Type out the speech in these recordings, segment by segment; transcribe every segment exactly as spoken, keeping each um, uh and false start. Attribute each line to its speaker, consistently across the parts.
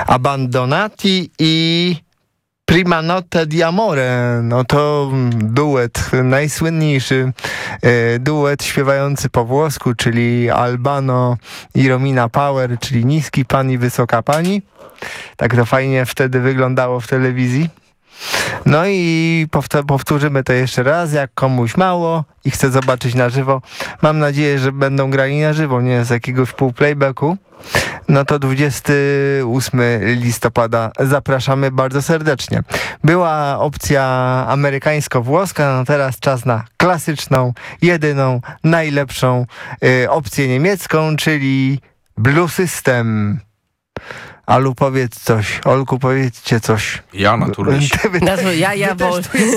Speaker 1: Abbandonati i Prima Notte di Amore. No to duet, najsłynniejszy e, duet śpiewający po włosku, czyli Albano i Romina Power, czyli Niski Pan i Wysoka Pani. Tak to fajnie wtedy wyglądało w telewizji. No i powtórzymy to jeszcze raz, jak komuś mało i chce zobaczyć na żywo. Mam nadzieję, że będą grali na żywo, nie z jakiegoś półplaybacku. No to dwudziestego ósmego listopada zapraszamy bardzo serdecznie. Była opcja amerykańsko-włoska, no teraz czas na klasyczną, jedyną, najlepszą y, opcję niemiecką, czyli Blue System. Alu, powiedz coś. Olku, powiedzcie coś.
Speaker 2: Ja naturalnie.
Speaker 3: No, ja, ja, bo...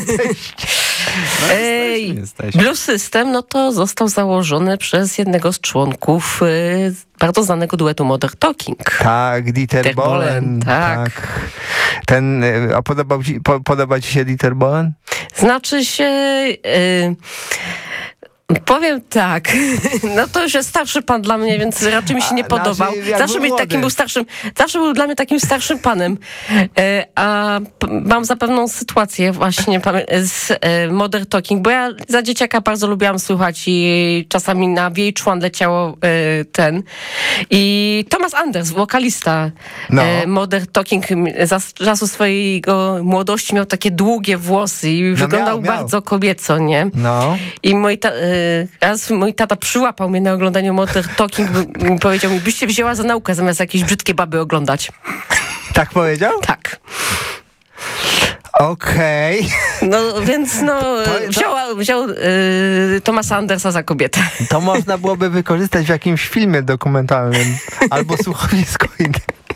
Speaker 3: Ej, Blue System, no to został założony przez jednego z członków y, bardzo znanego duetu Modern Talking.
Speaker 1: Tak, Dieter Bohlen.
Speaker 3: Tak.
Speaker 1: tak. Ten, a podobał ci, po, podoba ci się Dieter Bohlen?
Speaker 3: Znaczy się... Y, Powiem tak, no to już jest starszy pan dla mnie, więc raczej mi się nie podobał. Zawsze, był takim był starszym, zawsze był dla mnie takim starszym panem. E, a p- mam zapewną sytuację właśnie z e, Modern Talking, bo ja za dzieciaka bardzo lubiłam słuchać i czasami na V H jeden leciało e, ten. I Thomas Anders, wokalista
Speaker 1: no.
Speaker 3: e, Modern Talking, za czasu swojego młodości miał takie długie włosy i no wyglądał miał, bardzo miał. kobieco, nie?
Speaker 1: No.
Speaker 3: I mój ta, raz mój tata przyłapał mnie na oglądaniu Modern Talking i powiedział mi, byś się wzięła za naukę zamiast jakieś brzydkie baby oglądać.
Speaker 1: Tak powiedział?
Speaker 3: Tak.
Speaker 1: Okej. Okay.
Speaker 3: No więc no, to, to... wzięła, wziął y, Thomasa Andersa za kobietę.
Speaker 1: To można byłoby wykorzystać w jakimś filmie dokumentalnym albo słuchowisku innym.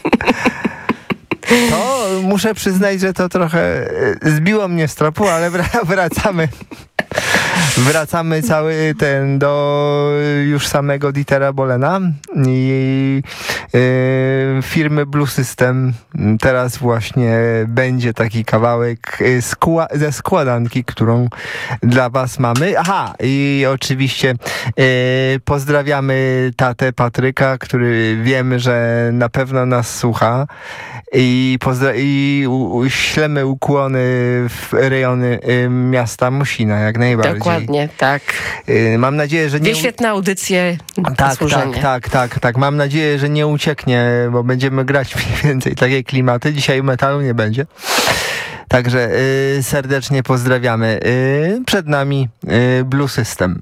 Speaker 1: To muszę przyznać, że to trochę zbiło mnie z tropu, ale wracamy. Wracamy cały ten do już samego Dietera Bohlena i y, firmy Blue System. Teraz właśnie będzie taki kawałek skła- ze składanki, którą dla was mamy. Aha, i oczywiście y, pozdrawiamy tatę Patryka, który wiemy, że na pewno nas słucha i, pozdra- i u- u- ślemy ukłony w rejony y, miasta Musina, jak najbardziej.
Speaker 3: Dokładnie, tak.
Speaker 1: Y, mam nadzieję, że nie...
Speaker 3: Dwie świetne audycje.
Speaker 1: Tak, tak, tak, tak, tak. Mam nadzieję, że nie ucieknie, bo będziemy grać mniej więcej takie klimaty. Dzisiaj metalu nie będzie. Także y, serdecznie pozdrawiamy. Y, przed nami y, Blue System.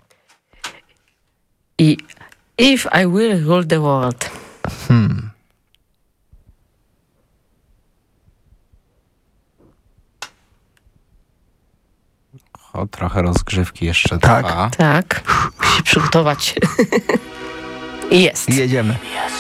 Speaker 3: I If I Will Rule the World.
Speaker 1: Hmm.
Speaker 2: O, trochę rozgrzewki jeszcze
Speaker 1: tak.
Speaker 2: trwa.
Speaker 3: Tak, musi się przygotować. I jest.
Speaker 1: Jedziemy.